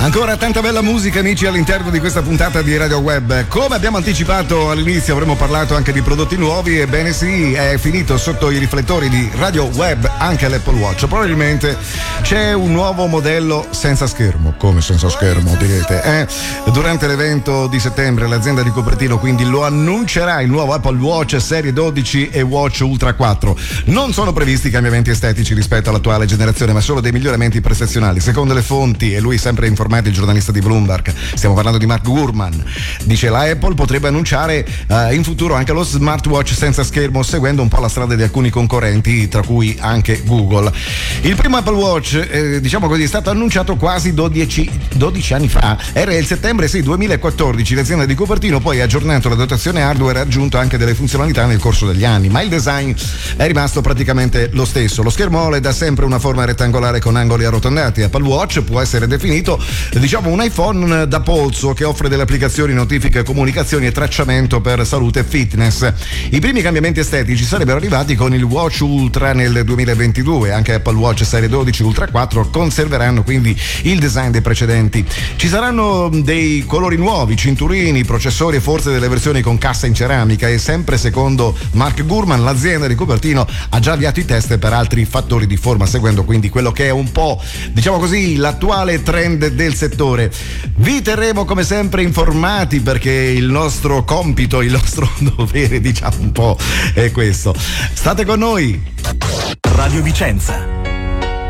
Ancora tanta bella musica, amici, all'interno di questa puntata di Radio Web. Come abbiamo anticipato all'inizio, avremmo parlato anche di prodotti nuovi. Ebbene sì, è finito sotto i riflettori di Radio Web anche l'Apple Watch. Probabilmente c'è un nuovo modello senza schermo. Come senza schermo, direte? Durante l'evento di settembre l'azienda di Cupertino quindi lo annuncerà, il nuovo Apple Watch Serie 12 e Watch Ultra 4. Non sono previsti cambiamenti estetici rispetto all'attuale generazione, ma solo dei miglioramenti prestazionali. Secondo le fonti, e lui sempre informato, il giornalista di Bloomberg, stiamo parlando di Mark Gurman, dice la Apple potrebbe annunciare in futuro anche lo smartwatch senza schermo, seguendo un po' la strada di alcuni concorrenti, tra cui anche Google. Il primo Apple Watch, diciamo così, è stato annunciato quasi 12 anni fa, era il settembre 2014. L'azienda di Cupertino poi ha aggiornato la dotazione hardware e ha aggiunto anche delle funzionalità nel corso degli anni, ma il design è rimasto praticamente lo stesso. Lo schermo OLED ha sempre una forma rettangolare con angoli arrotondati. Apple Watch può essere definito un iPhone da polso che offre delle applicazioni, notifiche, comunicazioni e tracciamento per salute e fitness. I primi cambiamenti estetici sarebbero arrivati con il Watch Ultra nel 2022. Anche Apple Watch Serie 12 Ultra 4 conserveranno quindi il design dei precedenti. Ci saranno dei colori nuovi, cinturini, processori e forse delle versioni con cassa in ceramica, e sempre secondo Mark Gurman l'azienda di Cupertino ha già avviato i test per altri fattori di forma, seguendo quindi quello che è un po', diciamo così, l'attuale trend del settore. Vi terremo come sempre informati, perché il nostro compito, il nostro dovere, diciamo un po', è questo. State con noi. Radio Vicenza,